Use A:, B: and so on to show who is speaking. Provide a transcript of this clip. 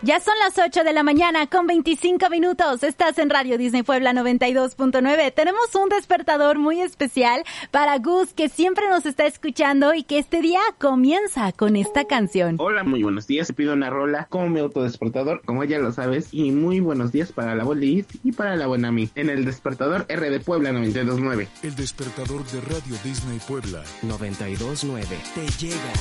A: Ya son las 8 de la mañana con 25 minutos. Estás en Radio Disney Puebla 92.9. Tenemos un despertador muy especial para Gus, que siempre nos está escuchando y que este día comienza con esta canción.
B: Hola, muy buenos días. Te pido una rola como mi autodespertador, como ya lo sabes. Y muy buenos días para la Bolis y para la buena mí. En el despertador RD Puebla 92.9.
C: El despertador de Radio Disney Puebla
D: 92.9. Te llega.